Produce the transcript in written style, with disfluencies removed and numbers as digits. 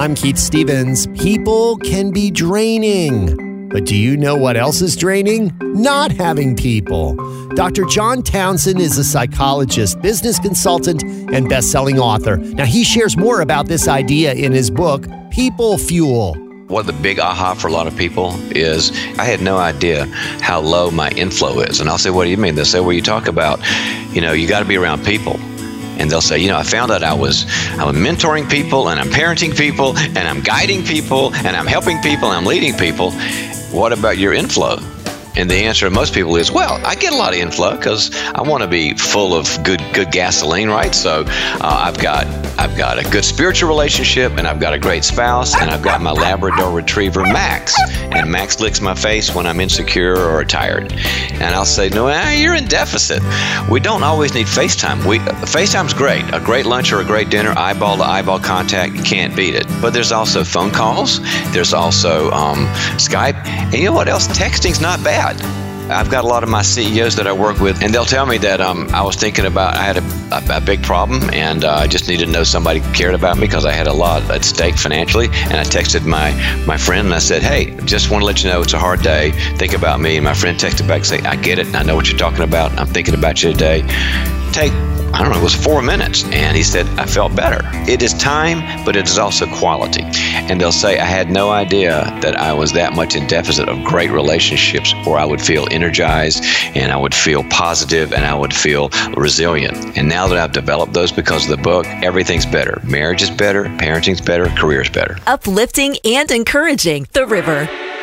I'm Keith Stevens. People can be draining. But do you know what else is draining? Not having people. Dr. John Townsend is a psychologist, business consultant, and best-selling author. Now, he shares more about this idea in his book, People Fuel. One of the big aha for a lot of people is I had no idea how low my inflow is. And I'll say, what do you mean? They'll say, well, you talk about, you got to be around people. And they'll say, I found out I'm mentoring people and I'm parenting people and I'm guiding people and I'm helping people and I'm leading people. What about your inflow? And the answer to most people is, well, I get a lot of inflow because I want to be full of good gasoline, right? So I've got a good spiritual relationship, and I've got a great spouse, and I've got my Labrador Retriever, Max. And Max licks my face when I'm insecure or tired. And I'll say, no, you're in deficit. We don't always need FaceTime. FaceTime's great. A great lunch or a great dinner, eyeball-to-eyeball contact, you can't beat it. But there's also phone calls. There's also Skype. And you know what else? Texting's not bad. I've got a lot of my CEOs that I work with, and they'll tell me that I was thinking about, I had a big problem, and I just needed to know somebody cared about me because I had a lot at stake financially. And I texted my friend, and I said, hey, just want to let you know it's a hard day. Think about me. And my friend texted back and said, I get it. I know what you're talking about. I'm thinking about you today. It was 4 minutes. And he said, I felt better. It is time, but it is also quality. And they'll say, I had no idea that I was that much in deficit of great relationships where I would feel energized and I would feel positive and I would feel resilient. And now that I've developed those because of the book, everything's better. Marriage is better, parenting's better, career's better. Uplifting and encouraging. The River.